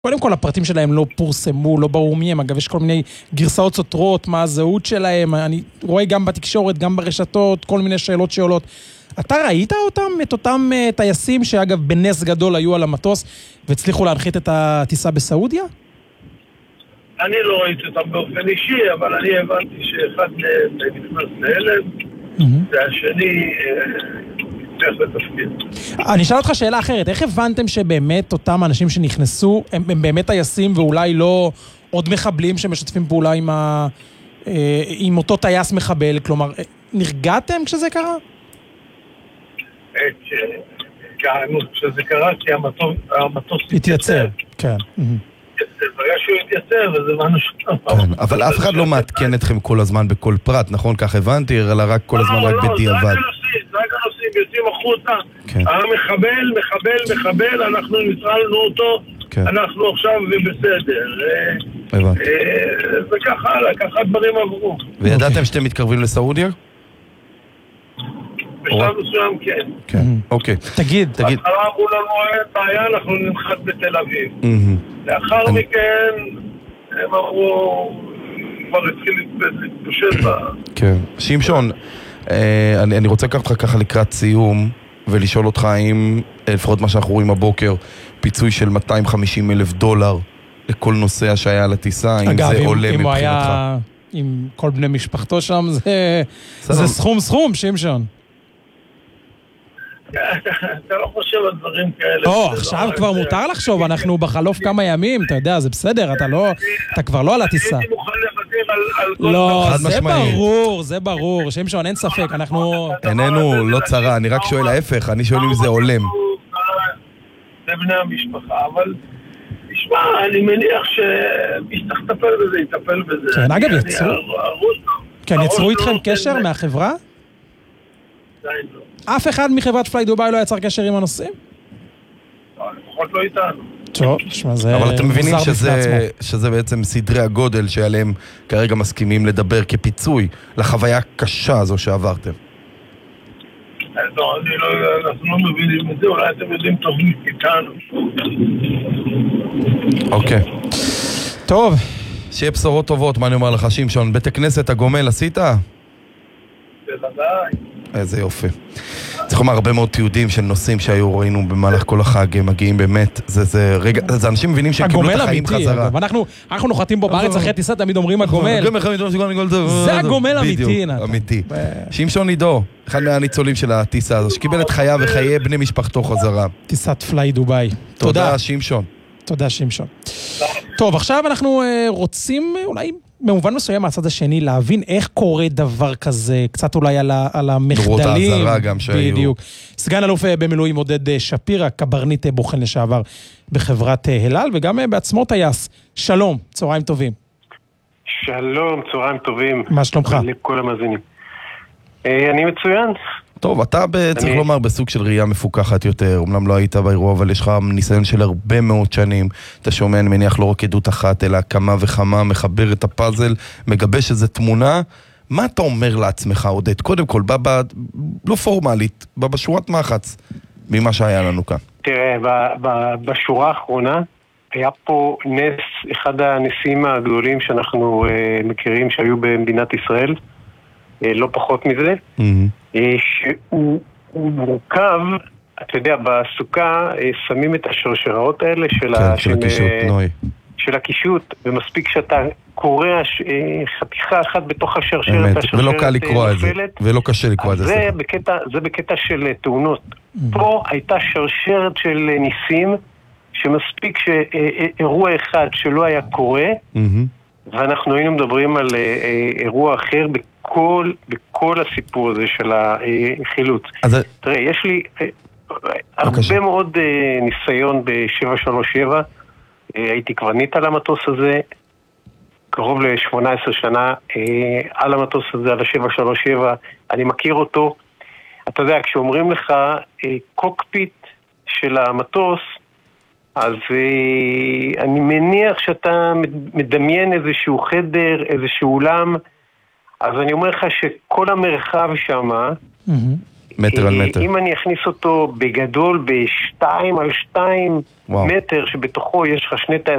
קודם כל, הפרטים שלהם לא פורסמו, לא ברור מי הם. אגב, יש כל מיני גרסאות סותרות, מה הזהות שלהם. אני רואה גם בתקשורת, גם ברשתות, כל מיני שאלות שעולות. אתה ראית אותם, את אותם טייסים שאגב בנס גדול היו על המטוס והצליחו להנחית את הטיסה בסעודיה? אני לא ראיתי אותם באופן אישי, אבל אני הבנתי שאחד נכנס להלם, והשני צריך לתפקיד. אני אשאל אותך שאלה אחרת, איך הבנתם שבאמת אותם אנשים שנכנסו, הם באמת טייסים ואולי לא עוד מחבלים שמשתפים פעולה עם אותו טייס מחבל? כלומר, נרגעתם כשזה קרה? כשזה קרה, כי המטוס התייצב. כן. ברגע שהוא התייצב, וזה משהו... אבל אף אחד לא מעדכן אתכם כל הזמן בכל פרט, נכון? כך הבנתי, אלא רק כל הזמן רק בדיעבד. זה רק הנושאים, יוצאים החוצה, מחבל, אנחנו נטרלנו אותו, אנחנו עכשיו בסדר. וכך הלאה, ככה דברים עברו. וידעתם שאתם מתקרבים לסעודיה? בשלב מסוים כן. אוקיי. תגיד. בהתחלה אמרו לנו, אין בעיה, אנחנו ננחת בתל אביב. לאחר מכן, הם אמרו, כבר התחיל להתפשט בה. כן. שמשון, אני רוצה לקחת לך ככה לקראת סיום, ולשאול אותך האם, לפחות מה שאנחנו רואים הבוקר, פיצוי של $250,000 לכל נוסע שהיה על הטיסה, האם זה עולה מבחינתך? אגב, אם הוא היה עם כל בני משפחתו שם, זה סכום, שמשון. אתה לא חושב על דברים כאלה. עכשיו כבר מותר לחשוב, אנחנו בחלוף כמה ימים, אתה יודע, זה בסדר, אתה כבר לא על הטיסה. הייתי מוכן לוותר על כל... לא, זה ברור, שמשון, אין ספק, אנחנו... איננו לא צרה, אני רק שואל ההפך, אני שואל אם זה עולם. זה בני המשפחה, אבל... תשמע, אני מניח שמי שצריך לטפל בזה, יטפל בזה. כן, אגב, יצרו איתכם קשר מהחברה? עדיין לא. אף אחד מחברת פליי דובאי לא יצר קשר עם הנושאים? לא, לפחות לא איתנו. טוב, זה... אבל אתם מבינים שזה בעצם סדרי הגודל שעליהם כרגע מסכימים לדבר כפיצוי לחוויה הקשה הזו שעברתם. לא, אנחנו לא מבינים את זה, אולי אתם יודעים טוב איתנו. אוקיי. טוב, שיהיה בשורות טובות, מה אני אומר לך, שמשון? בית הכנסת הגומל עשית? בוודאי. איזה יופי. צריך לומר, הרבה מאוד תיעודים של נושאים שהיו ראינו במהלך כל החג, הם מגיעים באמת, זה אנשים מבינים שהם קיבלו את החיים חזרה. אנחנו נוחתים בו בארץ אחרי טיסה, תמיד אומרים הגומל. זה הגומל אמיתי. אמיתי. שמשון עידו, אחד מהניצולים של הטיסה הזו, שקיבל את חייו וחיי בני משפחתו חזרה. טיסת פליי דובאי. תודה, שמשון. תודה, שמשון. טוב, עכשיו אנחנו רוצים אולי... במובן מסוים מהצד השני, להבין איך קורה דבר כזה, קצת אולי על המחדלים. נורות העזרה גם שהיו. בדיוק. סגן אלוף במילואים עודד שפירא, קברניט בוחן לשעבר בחברת הלל, וגם בעצמו טייס. שלום, צהריים טובים. שלום, צהריים טובים. מה שלומך? לכל המאזינים. אני מצוין. טוב, אתה צריך לומר בסוג של ראייה מפוקחת יותר, אומנם לא היית באירוע, אבל יש לך ניסיון של הרבה מאוד שנים, אתה שומע, אני מניח לא רק עדות אחת, אלא כמה וכמה, מחבר את הפאזל, מגבש איזו תמונה, מה אתה אומר לעצמך, עודד? קודם כל, לא פורמלית, בשורת מחץ, ממה שהיה לנו כאן. תראה, בשורה האחרונה, היה פה נס, אחד הנסים הגדולים שאנחנו מכירים שהיו במדינת ישראל, לא פחות מזה, שהוא מורכב, אתה יודע, בסוכה שמים את השרשראות האלה של הקישוט, ומספיק שאתה קורא חתיכה אחת בתוך השרשרת, ולא קל לקרוא את זה, ולא קשה לקרוא את זה. זה בקטע של תאונות. פה הייתה שרשרת של ניסים, שמספיק שאירוע אחד שלא היה קורה, ואנחנו היינו מדברים על אירוע אחר בכל הסיפור הזה של החילוץ. תראה, יש לי הרבה מאוד ניסיון ב-737, הייתי קברניט על המטוס הזה, קרוב ל-18 שנה על המטוס הזה, על ה-737, אני מכיר אותו. אתה יודע, כשאומרים לך קוקפיט של המטוס, אז אני מניח שאתה מדמיין איזשהו חדר, איזשהו אולם, אז אני אומר לך שכל המרחב שם מטר על מטר. אם אני אכניס אותו בגדול ב2 על 2 מטר, שבתוכו יש לך שני